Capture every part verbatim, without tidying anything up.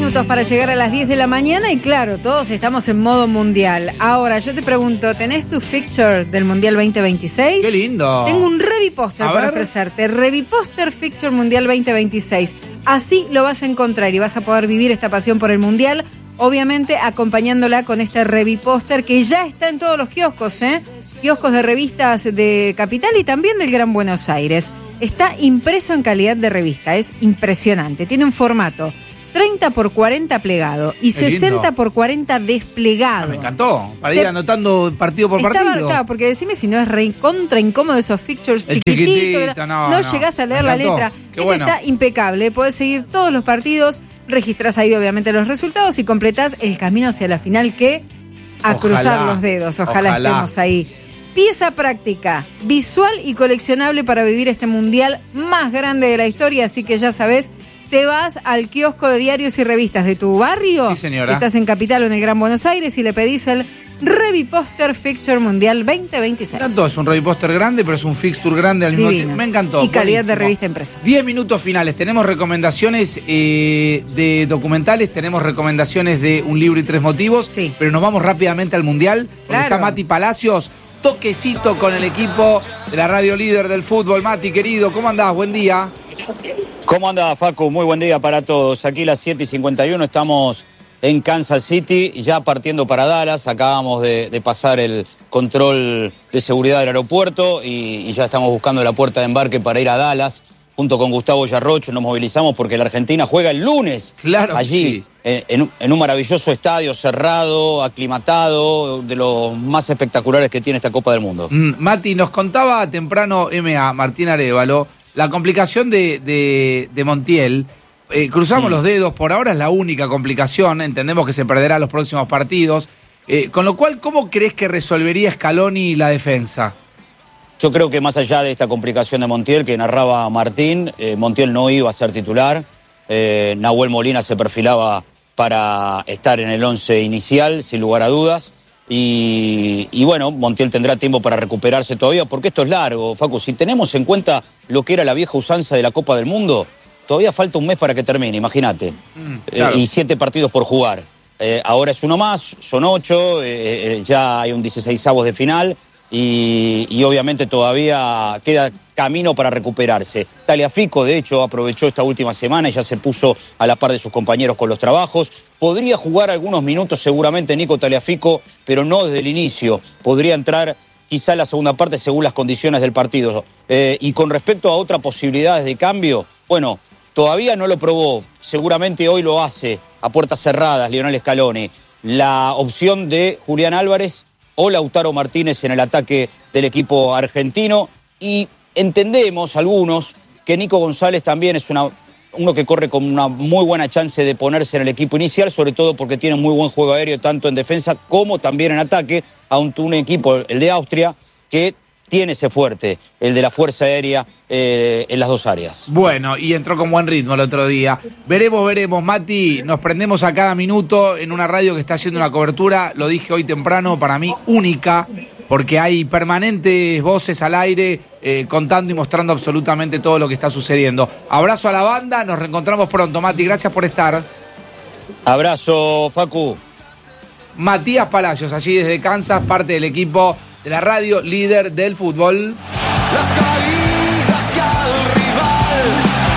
minutos para llegar a las diez de la mañana y claro, todos estamos en modo mundial. Ahora, yo te pregunto, ¿tenés tu fixture del Mundial veinte veintiséis? ¡Qué lindo! Tengo un Reviposter para ofrecerte. Reviposter Fixture Mundial veinte veintiséis. Así lo vas a encontrar y vas a poder vivir esta pasión por el Mundial, obviamente acompañándola con este Reviposter que ya está en todos los kioscos, ¿eh? Kioscos de revistas de Capital y también del Gran Buenos Aires. Está impreso en calidad de revista, es impresionante. Tiene un formato treinta por cuarenta plegado y sesenta por cuarenta desplegado. Ah, me encantó, para ir Te... anotando partido por Estaba, partido. Claro, porque decime si no es re contra incómodo esos fixtures chiquititos. Chiquitito, no, no, no llegás a leer la letra. Qué este bueno. Está impecable, podés seguir todos los partidos, registrás ahí obviamente los resultados y completás el camino hacia la final que a Ojalá, cruzar los dedos. Ojalá, ojalá estemos ahí. Pieza práctica, visual y coleccionable para vivir este mundial más grande de la historia, así que ya sabés, te vas al kiosco de diarios y revistas de tu barrio, sí, señora. Si estás en Capital o en el Gran Buenos Aires, y le pedís el Reviposter Fixture Mundial veinte veintiséis. Tanto es un Reviposter grande, pero es un fixture grande al mismo tiempo. Me encantó. Y calidad buenísimo. De revista impreso. Diez minutos finales. Tenemos recomendaciones eh, de documentales, tenemos recomendaciones de un libro y tres motivos, sí. Pero nos vamos rápidamente al Mundial, porque claro. Está Mati Palacios. Toquecito con el equipo de la radio líder del fútbol. Mati, querido, ¿cómo andás? Buen día. ¿Cómo andás, Facu? Muy buen día para todos. Aquí las siete y cincuenta y uno estamos en Kansas City, ya partiendo para Dallas. Acabamos de, de pasar el control de seguridad del aeropuerto y, y ya estamos buscando la puerta de embarque para ir a Dallas. Junto con Gustavo Yarroch nos movilizamos porque la Argentina juega el lunes claro, allí, sí. en, en, en un maravilloso estadio cerrado, aclimatado, de los más espectaculares que tiene esta Copa del Mundo. Mm, Mati, nos contaba temprano M A, Martín Arévalo, la complicación de, de, de Montiel. Eh, cruzamos mm. los dedos, por ahora es la única complicación, entendemos que se perderá los próximos partidos. Eh, con lo cual, ¿cómo crees que resolvería Scaloni la defensa? Yo creo que más allá de esta complicación de Montiel que narraba Martín, eh, Montiel no iba a ser titular. Eh, Nahuel Molina se perfilaba para estar en el once inicial, sin lugar a dudas. Y, y bueno, Montiel tendrá tiempo para recuperarse todavía, porque esto es largo, Facu. Si tenemos en cuenta lo que era la vieja usanza de la Copa del Mundo, todavía falta un mes para que termine, imagínate. Mm, claro. eh, y siete partidos por jugar. Eh, ahora es uno más, son ocho, eh, eh, ya hay un dieciseisavos de final. Y, y obviamente todavía queda camino para recuperarse. Tagliafico, de hecho, aprovechó esta última semana y ya se puso a la par de sus compañeros con los trabajos. Podría jugar algunos minutos seguramente Nico Tagliafico, pero no desde el inicio. Podría entrar quizá en la segunda parte según las condiciones del partido. Eh, y con respecto a otras posibilidades de cambio, bueno, todavía no lo probó. Seguramente hoy lo hace a puertas cerradas Lionel Scaloni. La opción de Julián Álvarez o Lautaro Martínez en el ataque del equipo argentino. Y entendemos algunos que Nico González también es una, uno que corre con una muy buena chance de ponerse en el equipo inicial, sobre todo porque tiene muy buen juego aéreo tanto en defensa como también en ataque, ante un equipo, el de Austria, que tiene ese fuerte, el de la Fuerza Aérea, eh, en las dos áreas. Bueno, y entró con buen ritmo el otro día. Veremos, veremos, Mati, nos prendemos a cada minuto en una radio que está haciendo una cobertura, lo dije hoy temprano, para mí única, porque hay permanentes voces al aire eh, contando y mostrando absolutamente todo lo que está sucediendo. Abrazo a la banda, nos reencontramos pronto, Mati, gracias por estar. Abrazo, Facu. Matías Palacios, allí desde Kansas, parte del equipo de la radio líder del fútbol. Las caídas y al rival.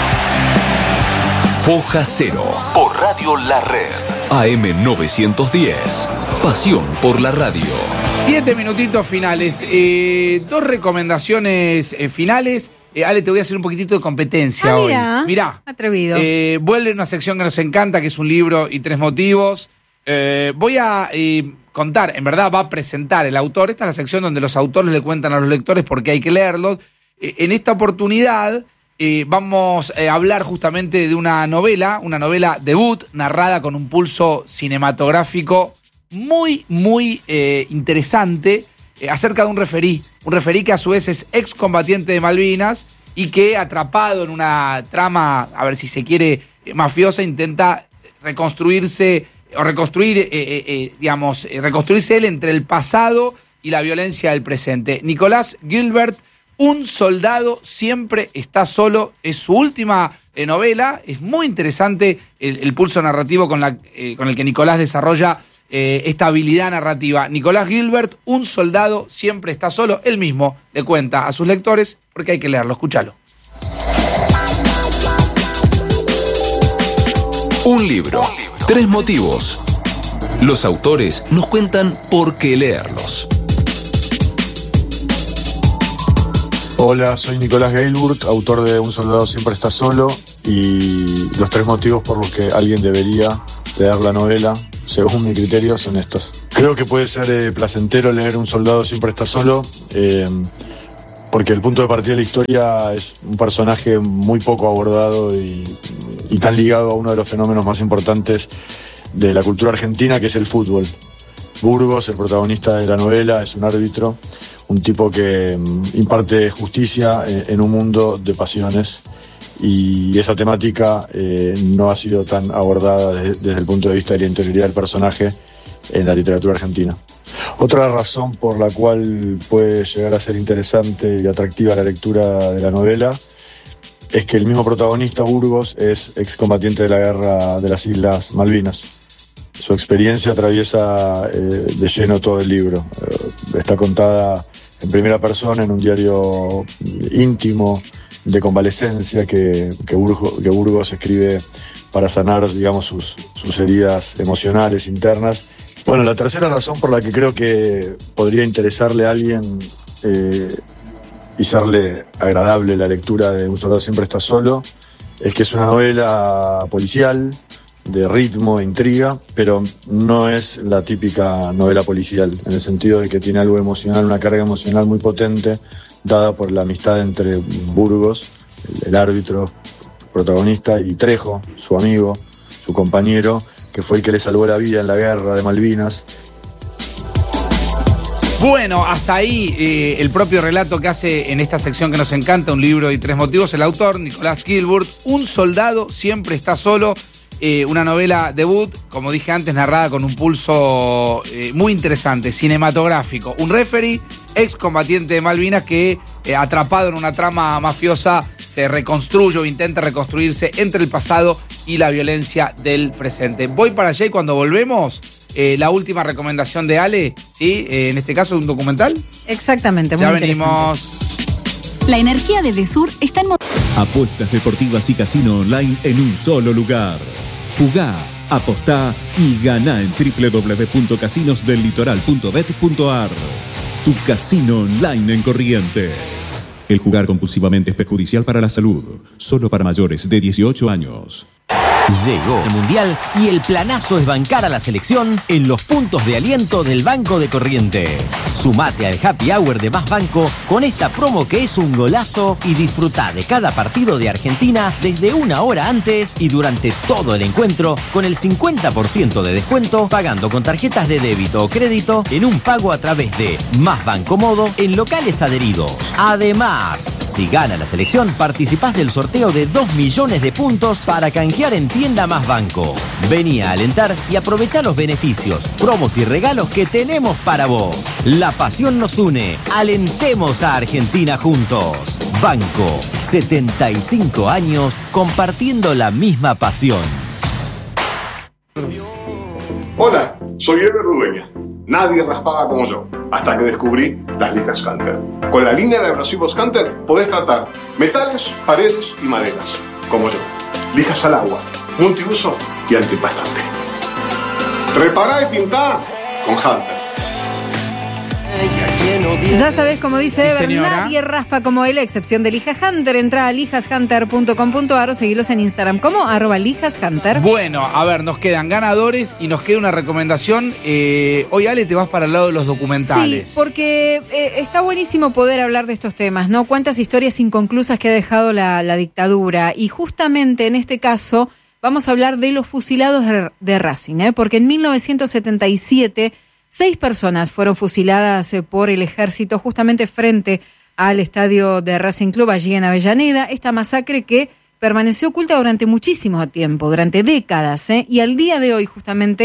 Foja Cero por Radio La Red. A M novecientos diez. Pasión por la radio. Siete minutitos finales. Eh, dos recomendaciones eh, finales. Eh, Ale, te voy a hacer un poquitito de competencia ah, hoy. Mirá, mirá. Atrevido. Eh, vuelve una sección que nos encanta, que es un libro y tres motivos. Eh, voy a eh, contar, en verdad va a presentar el autor. Esta es la sección donde los autores le cuentan a los lectores por qué hay que leerlos. Eh, en esta oportunidad eh, vamos a hablar justamente de una novela, una novela debut, narrada con un pulso cinematográfico muy, muy eh, interesante, eh, acerca de un referí. Un referí que a su vez es excombatiente de Malvinas y que, atrapado en una trama, a ver si se quiere, eh, mafiosa, intenta reconstruirse o reconstruir, eh, eh, eh, digamos, eh, reconstruirse él entre el pasado y la violencia del presente. Nicolás Gilbert, Un soldado siempre está solo, es su última eh, novela. Es muy interesante el, el pulso narrativo con, la, eh, con el que Nicolás desarrolla eh, esta habilidad narrativa. Nicolás Gilbert, Un soldado siempre está solo. Él mismo le cuenta a sus lectores porque hay que leerlo. Escúchalo. Un libro, tres motivos. Los autores nos cuentan por qué leerlos. Hola, soy Nicolás Gilbert, autor de Un soldado siempre está solo, y los tres motivos por los que alguien debería leer la novela, según mi criterio, son estos. Creo que puede ser eh, placentero leer Un soldado siempre está solo, eh, porque el punto de partida de la historia es un personaje muy poco abordado y, y tan ligado a uno de los fenómenos más importantes de la cultura argentina, que es el fútbol. Burgos, el protagonista de la novela, es un árbitro, un tipo que imparte justicia en un mundo de pasiones, y esa temática eh, no ha sido tan abordada desde, desde el punto de vista de la interioridad del personaje en la literatura argentina. Otra razón por la cual puede llegar a ser interesante y atractiva la lectura de la novela es que el mismo protagonista, Burgos, es excombatiente de la guerra de las Islas Malvinas. Su experiencia atraviesa eh, de lleno todo el libro. Eh, está contada en primera persona en un diario íntimo de convalecencia que, que, Burgos, que Burgos escribe para sanar, digamos, sus, sus heridas emocionales internas. Bueno, la tercera razón por la que creo que podría interesarle a alguien eh, y serle agradable la lectura de Un soldado siempre está solo es que es una novela policial, de ritmo e intriga, pero no es la típica novela policial, en el sentido de que tiene algo emocional, una carga emocional muy potente, dada por la amistad entre Burgos, el, el árbitro protagonista, y Trejo, su amigo, su compañero, que fue el que le salvó la vida en la guerra de Malvinas. Bueno, hasta ahí eh, el propio relato que hace en esta sección que nos encanta, Un libro y tres motivos, el autor, Nicolás Gilbert. Un soldado siempre está solo. Eh, una novela debut, como dije antes, narrada con un pulso eh, muy interesante, cinematográfico. Un referee, excombatiente de Malvinas, que eh, atrapado en una trama mafiosa se reconstruye o intenta reconstruirse entre el pasado y la violencia del presente. Voy para allá y cuando volvemos, eh, la última recomendación de Ale, ¿sí? Eh, en este caso, un documental. Exactamente, muy ya interesante. venimos. La energía de Desur está en... Apuestas deportivas y casino online en un solo lugar. Jugá, apostá y ganá en doble u doble u doble u punto casinos del litoral punto bet punto ar. Tu casino online en Corrientes. El jugar compulsivamente es perjudicial para la salud. Solo para mayores de dieciocho años. Llegó el Mundial y el planazo es bancar a la selección en los puntos de aliento del Banco de Corrientes. Sumate al Happy Hour de Más Banco con esta promo que es un golazo y disfrutá de cada partido de Argentina desde una hora antes y durante todo el encuentro con el cincuenta por ciento de descuento pagando con tarjetas de débito o crédito en un pago a través de Más Banco Modo en locales adheridos. Además, si gana la selección, participás del sorteo de dos millones de puntos para canjear en Tienda Más Banco. Vení a alentar y aprovechá los beneficios, promos y regalos que tenemos para vos. La pasión nos une. Alentemos a Argentina juntos. Banco, setenta y cinco años compartiendo la misma pasión. Hola, soy Eber Rudeña. Nadie raspaba como yo, hasta que descubrí las lijas Hunter. Con la línea de abrasivos Hunter podés tratar metales, paredes y maderas, como yo. Lijas al agua, multiuso y antipastante. Repará y pintá con Hunter. Ya sabés, como dice Sí, Ever, señora. nadie raspa como él, a excepción de Lija Hunter. Entrá a lijas hunter punto com punto ar o seguilos en Instagram como arroba lijashunter. Bueno, a ver, nos quedan ganadores y nos queda una recomendación. Eh, hoy, Ale, te vas para el lado de los documentales. Sí, porque eh, está buenísimo poder hablar de estos temas, ¿no? Cuántas historias inconclusas que ha dejado la, la dictadura. Y justamente en este caso vamos a hablar de los fusilados de, de Racing, ¿eh? Porque en mil novecientos setenta y siete... Seis personas fueron fusiladas por el ejército justamente frente al estadio de Racing Club allí en Avellaneda. Esta masacre que permaneció oculta durante muchísimo tiempo, durante décadas, ¿eh? Y al día de hoy justamente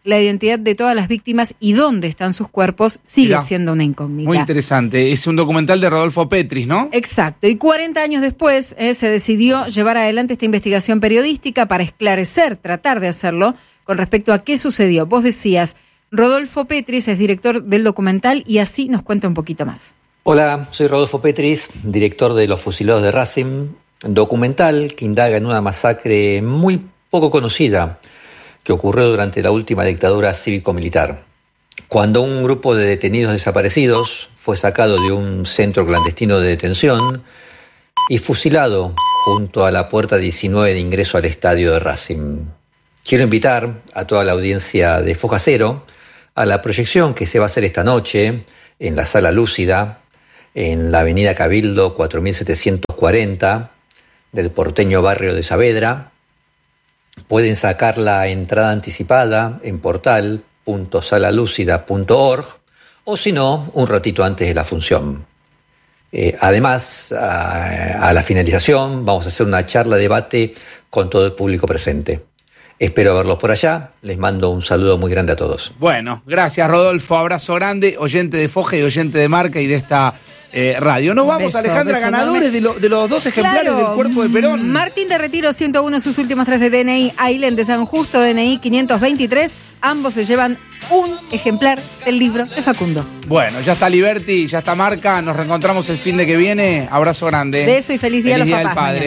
la identidad de todas las víctimas y dónde están sus cuerpos sigue Mirá, siendo una incógnita. Muy interesante. Es un documental de Rodolfo Petris, ¿no? Exacto. Y cuarenta años después eh, se decidió llevar adelante esta investigación periodística para esclarecer, tratar de hacerlo, con respecto a qué sucedió. Vos decías, Rodolfo Petris es director del documental y así nos cuenta un poquito más. Hola, soy Rodolfo Petris, director de Los Fusilados de Racing, documental que indaga en una masacre muy poco conocida que ocurrió durante la última dictadura cívico-militar, cuando un grupo de detenidos desaparecidos fue sacado de un centro clandestino de detención y fusilado junto a la puerta diecinueve de ingreso al estadio de Racing. Quiero invitar a toda la audiencia de Foja Cero a la proyección que se va a hacer esta noche en la Sala Lúcida, en la avenida Cabildo cuatro mil setecientos cuarenta del porteño barrio de Saavedra. Pueden sacar la entrada anticipada en portal punto sala lúcida punto org o si no, un ratito antes de la función. Eh, además, a, a la finalización vamos a hacer una charla debate con todo el público presente. Espero verlos por allá. Les mando un saludo muy grande a todos. Bueno, gracias Rodolfo. Abrazo grande, oyente de Foja y oyente de Marca y de esta eh, radio. Nos vamos, beso, Alejandra, beso, ganadores de, lo, de los dos ejemplares claro, del cuerpo de Perón. Martín de Retiro, ciento uno, sus últimos tres de D N I. Ailén de San Justo, D N I quinientos veintitrés. Ambos se llevan un ejemplar del libro de Facundo. Bueno, ya está Liberty, ya está Marca. Nos reencontramos el fin de que viene. Abrazo grande. Beso y feliz día feliz a los día papás. Del padre.